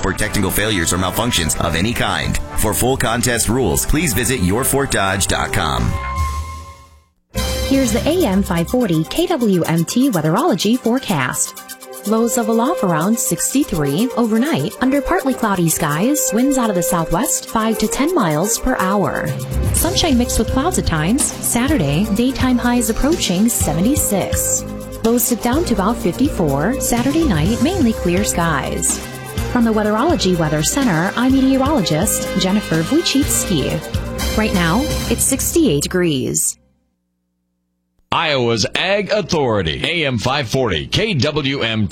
report technical failures or malfunctions of any kind. For full contest rules, please visit yourfortdodge.com. Here's the AM 540 KWMT Weatherology forecast. Lows level off around 63 overnight under partly cloudy skies, winds out of the southwest 5 to 10 miles per hour. Sunshine mixed with clouds at times. Saturday, daytime highs approaching 76. Lows dip down to about 54. Saturday night, mainly clear skies. From the Weatherology Weather Center, I'm meteorologist Jennifer Wojcicki. Right now, it's 68 degrees. Iowa's Ag Authority, AM 540, KWMT.